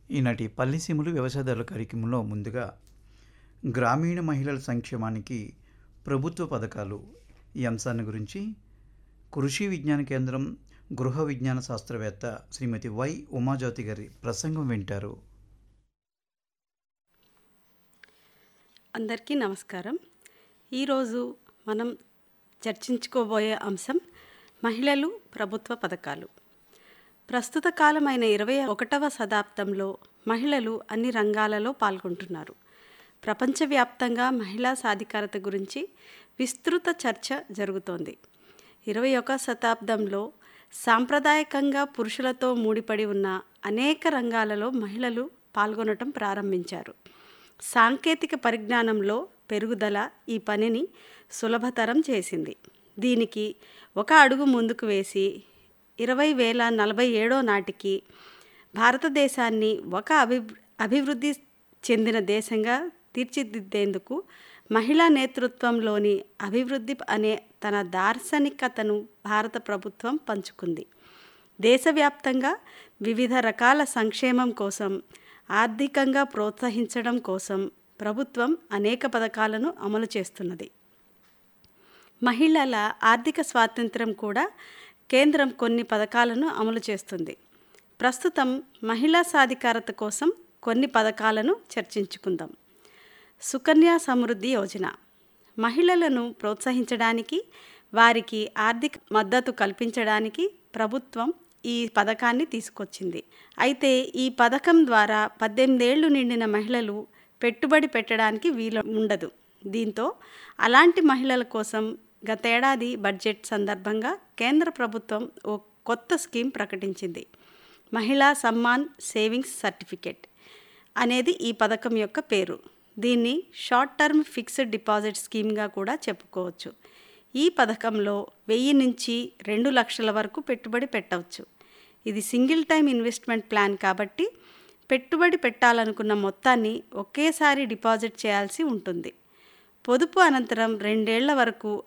ఈనాటి పల్లెసీమలు వ్యవసాయదారుల కార్యక్రమంలో ముందుగా గ్రామీణ మహిళల సంక్షేమానికి ప్రభుత్వ పథకాలు ఈ అంశాన్ని గురించి కృషి విజ్ఞాన కేంద్రం గృహ విజ్ఞాన శాస్త్రవేత్త శ్రీమతి వై ఉమాజ్యోతి గారి ప్రసంగం వింటారు. అందరికీ నమస్కారం. ఈరోజు మనం చర్చించుకోబోయే అంశం మహిళలు ప్రభుత్వ పథకాలు. ప్రస్తుత కాలమైన 21వ శతాబ్దంలో మహిళలు అన్ని రంగాలలో పాల్గొంటున్నారు. ప్రపంచవ్యాప్తంగా మహిళా సాధికారత గురించి విస్తృత చర్చ జరుగుతోంది. 21వ శతాబ్దంలో సాంప్రదాయకంగా పురుషులతో ముడిపడి ఉన్న అనేక రంగాలలో మహిళలు పాల్గొనటం ప్రారంభించారు. సాంకేతిక పరిజ్ఞానంలో పెరుగుదల ఈ పనిని సులభతరం చేసింది. దీనికి ఒక అడుగు ముందుకు వేసి 2047 నాటికి భారతదేశాన్ని ఒక అభివృద్ధి చెందిన దేశంగా తీర్చిదిద్దేందుకు మహిళా నేతృత్వంలోని అభివృద్ధి అనే తన దార్శనికతను భారత ప్రభుత్వం పంచుకుంది. దేశవ్యాప్తంగా వివిధ రకాల సంక్షేమం కోసం, ఆర్థికంగా ప్రోత్సహించడం కోసం ప్రభుత్వం అనేక పథకాలను అమలు చేస్తున్నది. మహిళల ఆర్థిక స్వాతంత్ర్యం కూడా కేంద్రం కొన్ని పథకాలను అమలు చేస్తుంది. ప్రస్తుతం మహిళా సాధికారత కోసం కొన్ని పథకాలను చర్చించుకుందాం. సుకన్య సమృద్ధి యోజన మహిళలను ప్రోత్సహించడానికి, వారికి ఆర్థిక మద్దతు కల్పించడానికి ప్రభుత్వం ఈ పథకాన్ని తీసుకొచ్చింది. అయితే ఈ పథకం ద్వారా 18 ఏళ్లు నిండిన మహిళలు పెట్టుబడి పెట్టడానికి వీలు ఉండదు. దీంతో అలాంటి మహిళల కోసం గతేడాది బడ్జెట్ సందర్భంగా కేంద్ర ప్రభుత్వం ఓ కొత్త స్కీమ్ ప్రకటించింది. మహిళా సమ్మాన్ సేవింగ్స్ సర్టిఫికేట్ అనేది ఈ పథకం యొక్క పేరు. దీన్ని షార్ట్ టర్మ్ ఫిక్స్డ్ డిపాజిట్ స్కీమ్గా కూడా చెప్పుకోవచ్చు. ఈ పథకంలో 1000 నుంచి 2 లక్షల వరకు పెట్టుబడి పెట్టవచ్చు. ఇది సింగిల్ టైం ఇన్వెస్ట్మెంట్ ప్లాన్ కాబట్టి పెట్టుబడి పెట్టాలనుకున్న మొత్తాన్ని ఒకేసారి డిపాజిట్ చేయాల్సి ఉంటుంది. పొదుపు అనంతరం 2 ఏళ్ల వరకు